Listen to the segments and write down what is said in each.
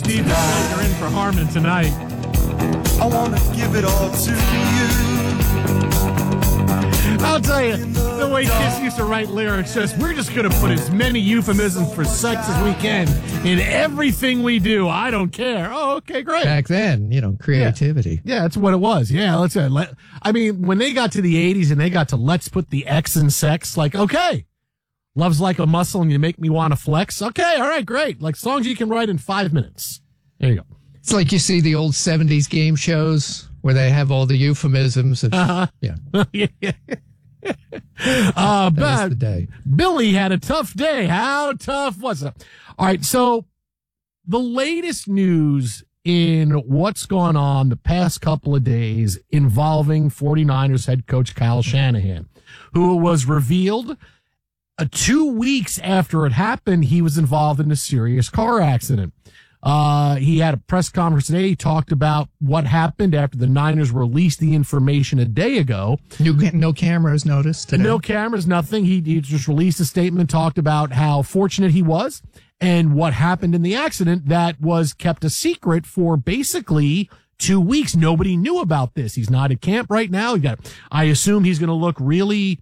Steve, you're in for Harmon tonight. I want to give it all to you. I'll tell you, the way Kiss used to write lyrics, just we're just going to put as many euphemisms for sex as we can in everything we do. I don't care. Oh, okay, great. Back then, creativity. Yeah, that's what it was. Yeah, I mean, when they got to the 80s and they got to let's put the X in sex, like, okay. Love's like a muscle and you make me want to flex. Okay, all right, great. Like songs you can write in 5 minutes. There you go. It's like you see the old 70s game shows where they have all the euphemisms. Yeah. That was the day. Billy had a tough day. How tough was it? All right, so the latest news in what's gone on the past couple of days involving 49ers head coach Kyle Shanahan, who was revealed 2 weeks after it happened, he was involved in a serious car accident. He had a press conference today. He talked about what happened after the Niners released the information a day ago. No cameras noticed today. No cameras, nothing. He just released a statement, talked about how fortunate he was and what happened in the accident that was kept a secret for basically 2 weeks. Nobody knew about this. He's not at camp right now. I assume he's going to look really...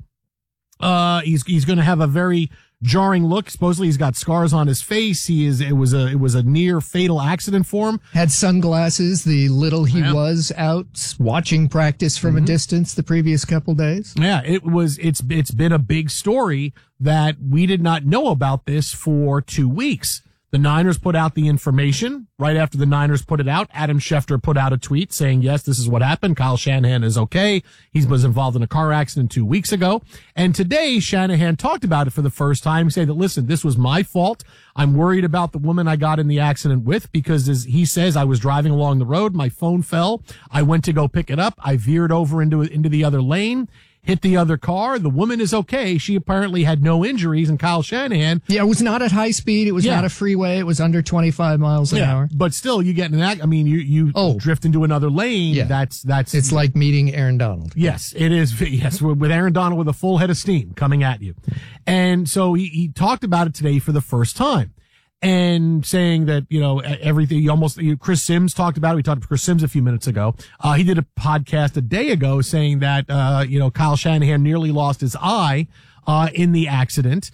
he's going to have a very jarring look. Supposedly he's got scars on his face. It was a near fatal accident for him. Had sunglasses the little he was out watching practice from a distance the previous couple days. Yeah, it's been a big story that we did not know about this for 2 weeks. The Niners put out the information. Right after the Niners put it out, Adam Schefter put out a tweet saying, yes, this is what happened. Kyle Shanahan is okay. He was involved in a car accident 2 weeks ago. And today, Shanahan talked about it for the first time. He said that, listen, this was my fault. I'm worried about the woman I got in the accident with because, as he says, I was driving along the road. My phone fell. I went to go pick it up. I veered over into the other lane. Hit the other car. The woman is okay. She apparently had no injuries, and Kyle Shanahan. Yeah, it was not at high speed. It was not a freeway. It was under 25 miles an hour. But still, you get in an I mean, you drift into another lane. Yeah. That's. It's like meeting Aaron Donald. Yes, it is. Yes, with Aaron Donald with a full head of steam coming at you. And so he talked about it today for the first time. And saying that, everything Chris Sims talked about it. We talked to Chris Sims a few minutes ago. He did a podcast a day ago saying that, Kyle Shanahan nearly lost his eye, in the accident.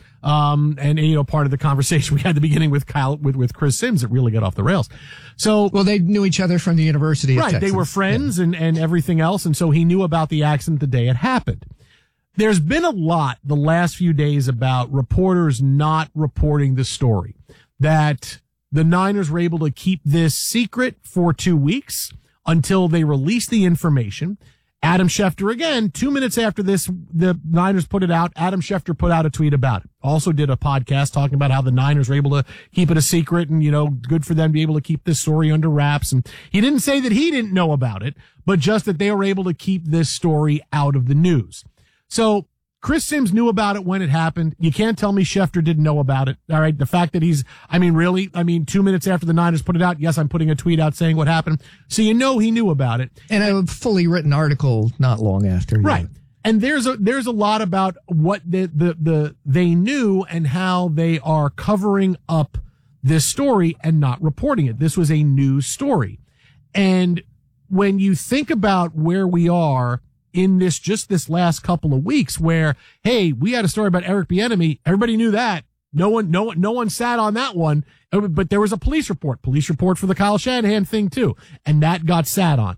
And part of the conversation we had at the beginning with with Chris Sims, it really got off the rails. So. Well, they knew each other from the University of Texas. Right. They were friends and everything else. And so he knew about the accident the day it happened. There's been a lot the last few days about reporters not reporting the story. That the Niners were able to keep this secret for 2 weeks until they released the information. Adam Schefter, again, 2 minutes after this, the Niners put it out. Adam Schefter put out a tweet about it. Also did a podcast talking about how the Niners were able to keep it a secret and, good for them to be able to keep this story under wraps. And he didn't say that he didn't know about it, but just that they were able to keep this story out of the news. So, Chris Sims knew about it when it happened. You can't tell me Schefter didn't know about it. All right. The fact that 2 minutes after the Niners put it out, yes, I'm putting a tweet out saying what happened. So he knew about it. And a fully written article not long after. Right. And there's a lot about what they knew and how they are covering up this story and not reporting it. This was a news story. And when you think about where we are in this last couple of weeks where, hey, we had a story about Eric Bieniemy. Everybody knew that. No one sat on that one, but there was a police report for the Kyle Shanahan thing too. And that got sat on.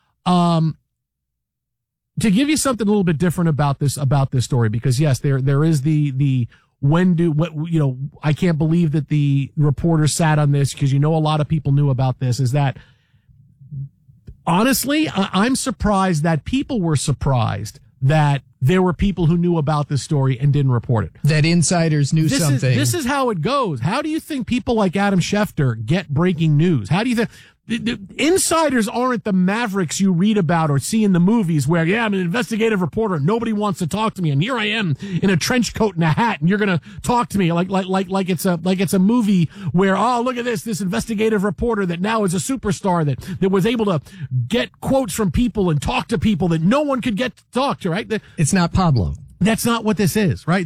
To give you something a little bit different about this story, because yes, there is the I can't believe that the reporters sat on this because a lot of people knew about this is that honestly, I'm surprised that people were surprised that there were people who knew about this story and didn't report it. That insiders knew something. This is how it goes. How do you think people like Adam Schefter get breaking news? How do you think... The insiders aren't the mavericks you read about or see in the movies where, I'm an investigative reporter. Nobody wants to talk to me. And here I am in a trench coat and a hat and you're going to talk to me like it's a movie where, oh, look at this investigative reporter that now is a superstar that was able to get quotes from people and talk to people that no one could get to talk to, right? It's not Pablo. That's not what this is, right?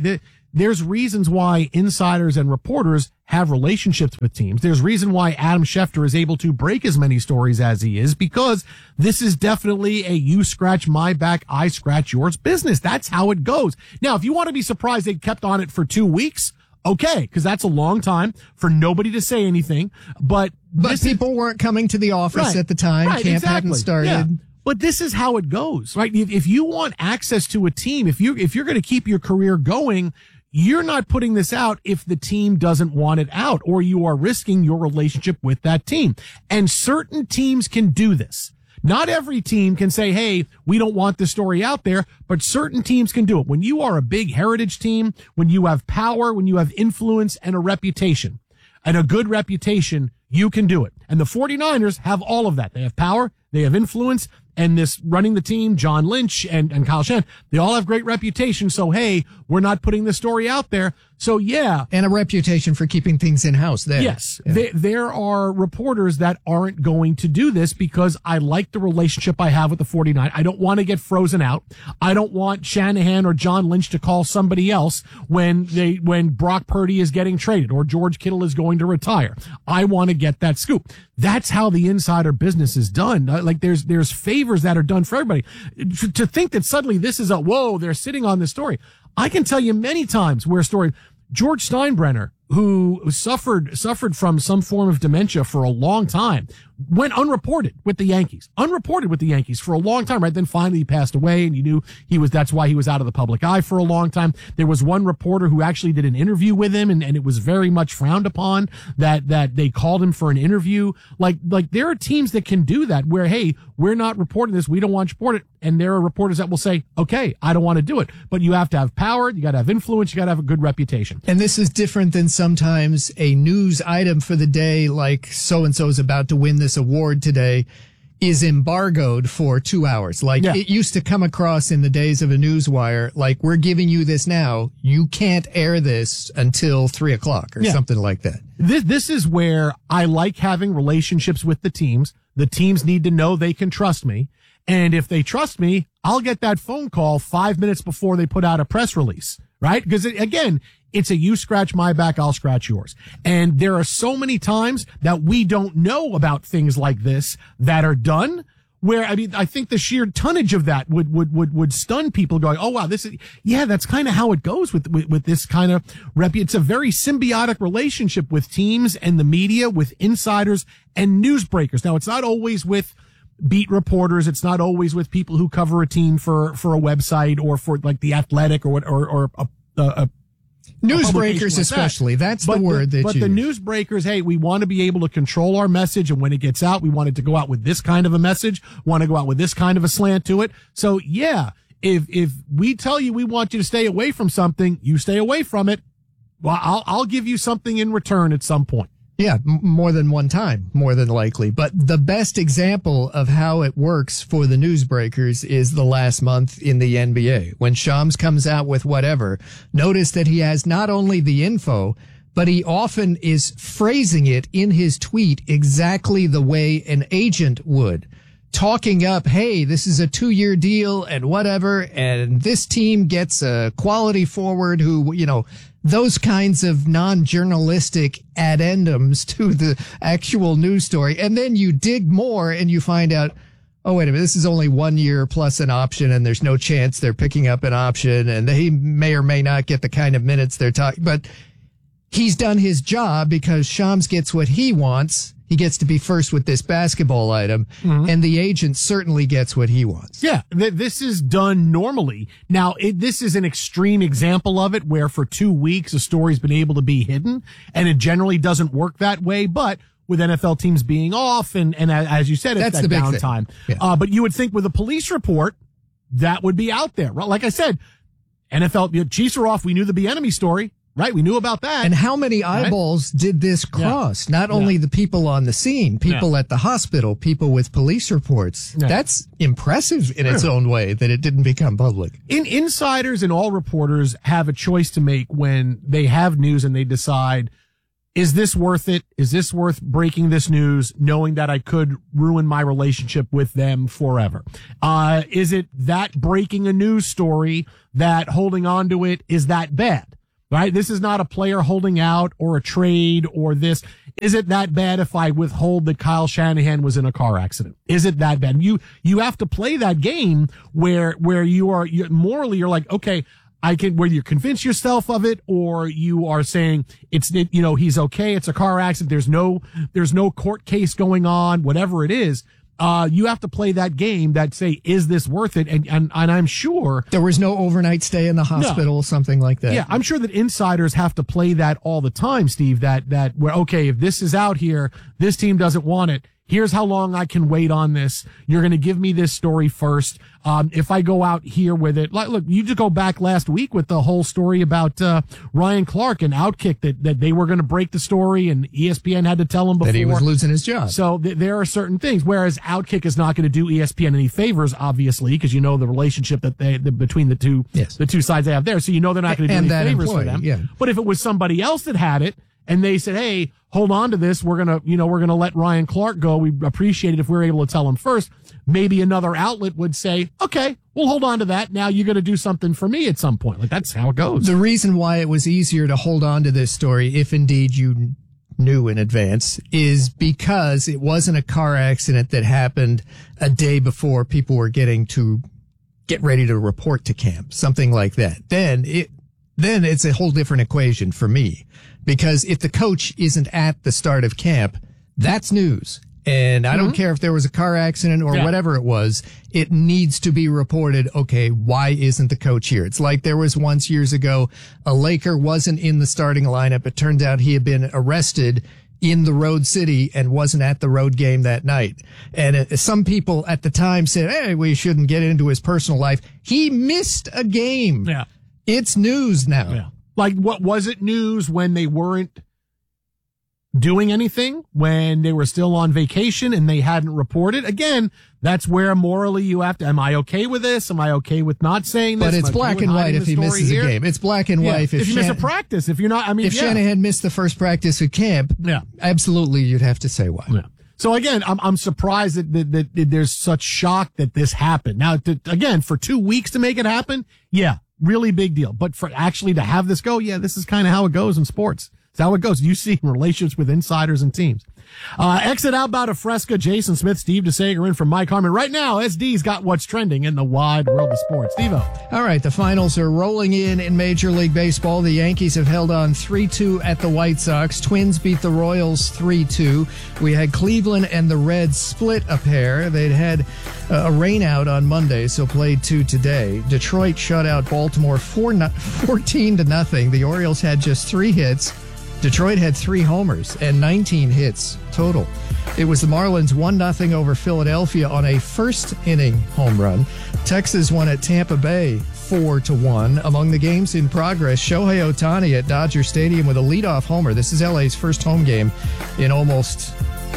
there's reasons why insiders and reporters have relationships with teams. There's reason why Adam Schefter is able to break as many stories as he is, because this is definitely a you scratch my back, I scratch yours business. That's how it goes. Now, if you want to be surprised they kept on it for 2 weeks, okay, because that's a long time for nobody to say anything. But people weren't coming to the office at the time. Camp hadn't started. Yeah. But this is how it goes, right? If you want access to a team, if you're going to keep your career going, you're not putting this out if the team doesn't want it out, or you are risking your relationship with that team. And certain teams can do this. Not every team can say, hey, we don't want this story out there, but certain teams can do it. When you are a big heritage team, when you have power, when you have influence and a reputation, and a good reputation, you can do it. And the 49ers have all of that. They have power, they have influence, and this running the team, John Lynch and Kyle Shanahan, they all have great reputation. So, hey, we're not putting the story out there. So, yeah. And a reputation for keeping things in-house there. Yes. Yeah. There are reporters that aren't going to do this because I like the relationship I have with the 49ers. I don't want to get frozen out. I don't want Shanahan or John Lynch to call somebody else when Brock Purdy is getting traded or George Kittle is going to retire. I want to get that scoop. That's how the insider business is done. Like there's favors that are done for everybody. To think that suddenly this is they're sitting on this story. I can tell you many times where a story, George Steinbrenner, who suffered from some form of dementia for a long time, went unreported with the Yankees for a long time, right? Then finally he passed away, and you knew that's why he was out of the public eye for a long time. There was one reporter who actually did an interview with him, and it was very much frowned upon that they called him for an interview. Like there are teams that can do that where, hey, we're not reporting this, we don't want you to report it. And there are reporters that will say, okay, I don't want to do it. But you have to have power, you got to have influence, you got to have a good reputation. And this is different than sometimes a news item for the day, like so-and-so is about to win this award today, is embargoed for 2 hours. It used to come across in the days of a newswire, like, we're giving you this now, you can't air this until 3:00 or something like that. This is where I like having relationships with the teams. The teams need to know they can trust me. And if they trust me, I'll get that phone call 5 minutes before they put out a press release, right? Because again, it's a you scratch my back, I'll scratch yours. And there are so many times that we don't know about things like this that are done, where, I think the sheer tonnage of that would stun people going, oh, wow, that's kind of how it goes with this kind of it's a very symbiotic relationship with teams and the media, with insiders and newsbreakers. Now, it's not always with beat reporters. It's not always with people who cover a team for a website or for like The Athletic or a newsbreakers, especially. That's the word that But the newsbreakers, hey, we want to be able to control our message. And when it gets out, we want it to go out with this kind of a message, want to go out with this kind of a slant to it. So yeah, if we tell you we want you to stay away from something, you stay away from it. Well, I'll give you something in return at some point. Yeah, more than one time, more than likely. But the best example of how it works for the newsbreakers is the last month in the NBA. When Shams comes out with whatever, notice that he has not only the info, but he often is phrasing it in his tweet exactly the way an agent would. Talking up, hey, this is a 2-year deal and whatever, and this team gets a quality forward who, those kinds of non-journalistic addendums to the actual news story. And then you dig more and you find out, oh, wait a minute, this is only 1 year plus an option, and there's no chance they're picking up an option, and they may or may not get the kind of minutes they're talking. But he's done his job because Shams gets what he wants. He gets to be first with this basketball item, and the agent certainly gets what he wants. Yeah, this is done normally. Now, this is an extreme example of it, where for 2 weeks a story's been able to be hidden, and it generally doesn't work that way. But with NFL teams being off, and as you said, it's that downtime. Yeah. But you would think with a police report, that would be out there. Like I said, NFL Chiefs are off. We knew the Bieniemy story. Right, we knew about that. And how many eyeballs did this cross? Not only the people on the scene, people at the hospital, people with police reports. That's impressive in its own way that it didn't become public. Insiders and all reporters have a choice to make when they have news and they decide, is this worth it? Is this worth breaking this news, knowing that I could ruin my relationship with them forever? Is it that breaking a news story that holding on to it is that bad? right? This is not a player holding out or a trade or this. Is it that bad if I withhold that Kyle Shanahan was in a car accident? Is it that bad? You have to play that game where morally you're like, okay, whether you convince yourself of it or you are saying he's okay. It's a car accident. There's no court case going on, whatever it is. You have to play that game that say, is this worth it? And I'm sure there was no overnight stay in the hospital, something like that. Yeah, I'm sure that insiders have to play that all the time, Steve, that where, okay, if this is out here, this team doesn't want it. Here's how long I can wait on this. You're going to give me this story first. If I go out here with it, look, you just go back last week with the whole story about Ryan Clark and Outkick that they were going to break the story and ESPN had to tell him before. That he was losing his job. So there are certain things, whereas Outkick is not going to do ESPN any favors, obviously, because you know the relationship that between the two, the two sides they have there. So you know they're not going to do any favors for them. Yeah. But if it was somebody else that had it, and they said, hey, hold on to this. We're going to let Ryan Clark go. We appreciate it if we're able to tell him first. Maybe another outlet would say, okay, we'll hold on to that. Now you're going to do something for me at some point. Like, that's how it goes. The reason why it was easier to hold on to this story, if indeed you knew in advance, is because it wasn't a car accident that happened a day before people were getting to get ready to report to camp, something like that. Then it's a whole different equation for me. Because if the coach isn't at the start of camp, that's news. And I don't care if there was a car accident or whatever it was, it needs to be reported. Okay, why isn't the coach here? It's like there was once years ago, a Laker wasn't in the starting lineup. It turned out he had been arrested in the road city and wasn't at the road game that night. And some people at the time said, hey, we shouldn't get into his personal life. He missed a game. Yeah. It's news now. Yeah. Like, what was it news when they weren't doing anything, when they were still on vacation and they hadn't reported? Again, that's where morally you have to, am I okay with this? Am I okay with not saying this? But it's black and white if he misses a game. It's black and white if you miss a practice. If you're not, if Shanahan missed the first practice at camp, absolutely you'd have to say why. Yeah. So again, I'm surprised that there's such shock that this happened. Now, again, for 2 weeks to make it happen, really big deal. But for actually to have this go, this is kind of how it goes in sports. It's how it goes. You see in relationships with insiders and teams. Exit Outbound of Fresca, Jason Smith, Steve DeSager in from Mike Harmon. Right now, SD's got what's trending in the wide world of sports. Steve-O. All right, the finals are rolling in Major League Baseball. The Yankees have held on 3-2 at the White Sox. Twins beat the Royals 3-2. We had Cleveland and the Reds split a pair. They'd had a rain out on Monday, so played 2 today. Detroit shut out Baltimore 14-0. The Orioles had just 3 hits. Detroit had 3 homers and 19 hits total. It was the Marlins 1-0 over Philadelphia on a first-inning home run. Texas won at Tampa Bay 4-1. Among the games in progress, Shohei Ohtani at Dodger Stadium with a leadoff homer. This is LA's first home game in almost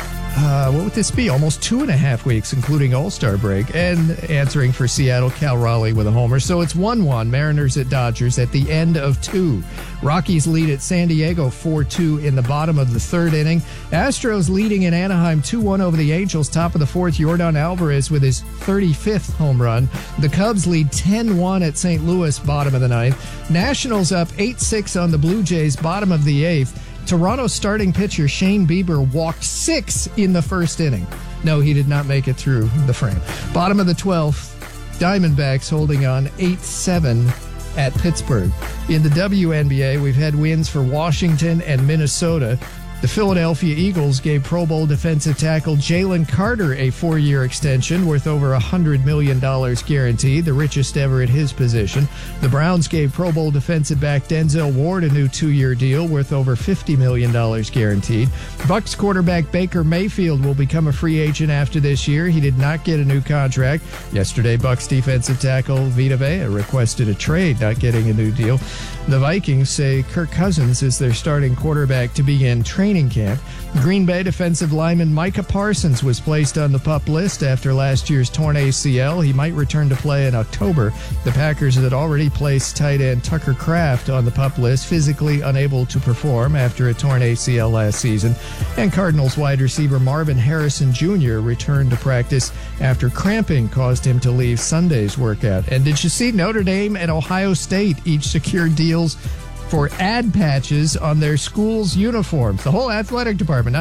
what would this be? Almost 2.5 weeks, including All-Star break, and answering for Seattle, Cal Raleigh with a homer. So it's 1-1, Mariners at Dodgers at the end of 2. Rockies lead at San Diego 4-2 in the bottom of the 3rd inning. Astros leading in Anaheim 2-1 over the Angels, top of the 4th. Yordan Alvarez with his 35th home run. The Cubs lead 10-1 at St. Louis, bottom of the 9th. Nationals up 8-6 on the Blue Jays, bottom of the 8th. Toronto starting pitcher Shane Bieber walked 6 in the 1st inning. No, he did not make it through the frame. Bottom of the 12th, Diamondbacks holding on 8-7 at Pittsburgh. In the WNBA, we've had wins for Washington and Minnesota. The Philadelphia Eagles gave Pro Bowl defensive tackle Jalen Carter a 4-year extension worth over $100 million guaranteed, the richest ever at his position. The Browns gave Pro Bowl defensive back Denzel Ward a new 2-year deal worth over $50 million guaranteed. Bucs quarterback Baker Mayfield will become a free agent after this year. He did not get a new contract. Yesterday, Bucs defensive tackle Vita Vea requested a trade, not getting a new deal. The Vikings say Kirk Cousins is their starting quarterback to begin training camp. Green Bay defensive lineman Micah Parsons was placed on the PUP list after last year's torn ACL. He might return to play in October. The Packers had already placed tight end Tucker Kraft on the PUP list, physically unable to perform after a torn ACL last season. And Cardinals wide receiver Marvin Harrison Jr. returned to practice after cramping caused him to leave Sunday's workout. And did you see Notre Dame and Ohio State each secured deals for ad patches on their school's uniforms. The whole athletic department,